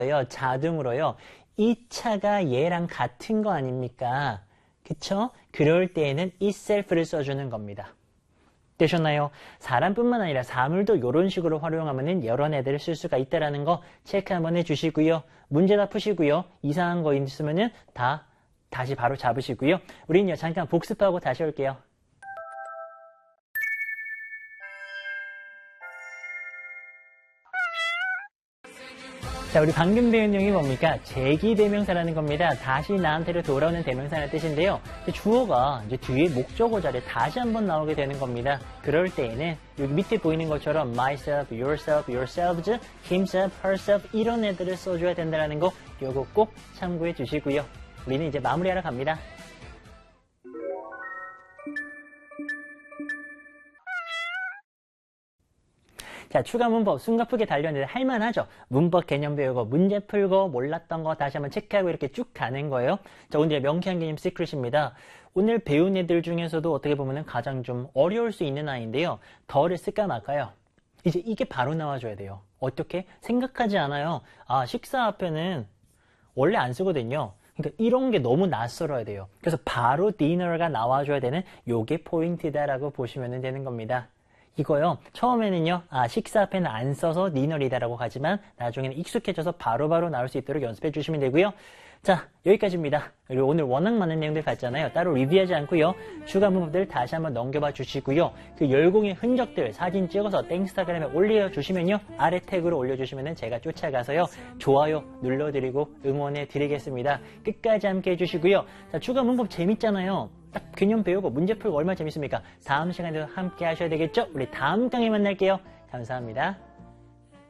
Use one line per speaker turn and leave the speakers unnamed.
자동으로요. 이 차가 얘랑 같은 거 아닙니까? 그쵸? 그럴 때에는 itself를 써주는 겁니다. 되셨나요? 사람뿐만 아니라 사물도 이런 식으로 활용하면 여러 애들을 쓸 수가 있다는 거 체크 한번 해주시고요. 문제 다 푸시고요. 이상한 거 있으면 다시 바로 잡으시고요. 우리는요, 잠깐 복습하고 다시 올게요. 자, 우리 방금 배운 내용이 뭡니까? 제기대명사라는 겁니다. 다시 나한테로 돌아오는 대명사라는 뜻인데요. 주어가 이제 뒤에 목적어 자리에 다시 한번 나오게 되는 겁니다. 그럴 때에는 여기 밑에 보이는 것처럼 myself, yourself, yourselves, himself, herself 이런 애들을 써줘야 된다는 거 요거 꼭 참고해 주시고요. 우리는 이제 마무리하러 갑니다. 자, 추가 문법 숨가쁘게 달렸는데 할만하죠? 문법 개념 배우고 문제 풀고 몰랐던 거 다시 한번 체크하고 이렇게 쭉 가는 거예요. 자, 오늘의 명쾌한 개념 시크릿입니다. 오늘 배운 애들 중에서도 어떻게 보면 가장 좀 어려울 수 있는 아이인데요. 덜을 쓸까 말까요? 이제 이게 바로 나와줘야 돼요. 어떻게? 생각하지 않아요. 아, 식사 앞에는 원래 안 쓰거든요. 그러니까 이런 게 너무 낯설어야 돼요. 그래서 바로 디너가 나와줘야 되는 요게 포인트다라고 보시면 되는 겁니다. 이거요. 처음에는요. 식사 앞에는 안 써서 니널이다라고 하지만 나중에는 익숙해져서 바로바로 나올 수 있도록 연습해 주시면 되고요. 자, 여기까지입니다. 그리고 오늘 워낙 많은 내용들 봤잖아요. 따로 리뷰하지 않고요. 추가 문법들 다시 한번 넘겨봐 주시고요. 그 열공의 흔적들 사진 찍어서 땡스타그램에 올려주시면요. 아래 태그로 올려주시면 제가 쫓아가서요. 좋아요 눌러드리고 응원해 드리겠습니다. 끝까지 함께 해주시고요. 자, 추가 문법 재밌잖아요. 딱 개념 배우고 문제 풀고 얼마나 재밌습니까? 다음 시간에도 함께 하셔야 되겠죠? 우리 다음 강의에 만날게요. 감사합니다.